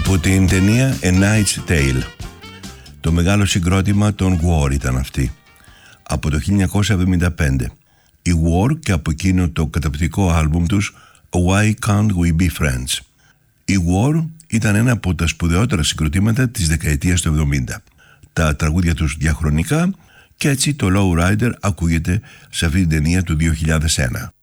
Από την ταινία A Knight's Tale. Το μεγάλο συγκρότημα των War ήταν αυτή. Από το 1975. Η War και από εκείνο το καταπληκτικό άλμπουμ τους Why Can't We Be Friends. Η War ήταν ένα από τα σπουδαιότερα συγκροτήματα της δεκαετίας του 70. Τα τραγούδια τους διαχρονικά και έτσι το Low Rider ακούγεται σε αυτή την ταινία του 2001.